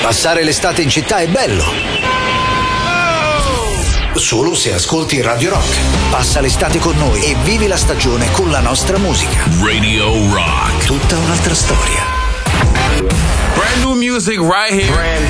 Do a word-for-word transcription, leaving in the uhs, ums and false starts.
Passare l'estate in città è bello. Solo se ascolti Radio Rock. Passa l'estate con noi e vivi la stagione con la nostra musica. Radio Rock. Tutta un'altra storia. Brand new music right here. Brand